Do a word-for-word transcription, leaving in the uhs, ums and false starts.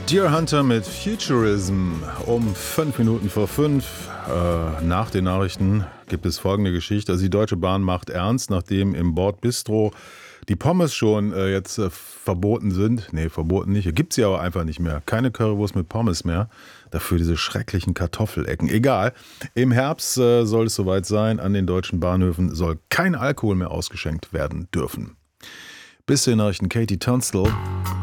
Deer Hunter mit Futurism um fünf Minuten vor fünf. Äh, nach den Nachrichten gibt es folgende Geschichte. Also die Deutsche Bahn macht ernst, nachdem im Bordbistro die Pommes schon äh, jetzt äh, verboten sind. Nee, verboten nicht. Gibt sie aber einfach nicht mehr. Keine Currywurst mit Pommes mehr. Dafür diese schrecklichen Kartoffelecken. Egal. Im Herbst äh, soll es soweit sein. An den deutschen Bahnhöfen soll kein Alkohol mehr ausgeschenkt werden dürfen. Bis zu den Nachrichten Katie Tunstall.